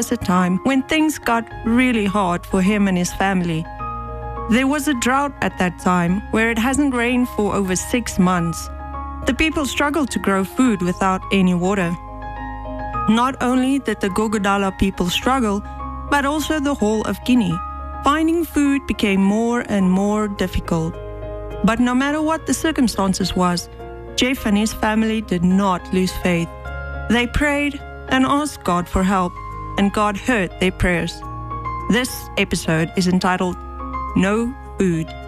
a time when things got really hard for him and his family. There was a drought at that time where it hasn't rained for over 6 months. The people struggled to grow food without any water. Not only did the Gogodala people struggle, but also the whole of Guinea. Finding food became more and more difficult. But no matter what the circumstances was, Jeff and his family did not lose faith. They prayed and asked God for help, and God heard their prayers. This episode is entitled No Food.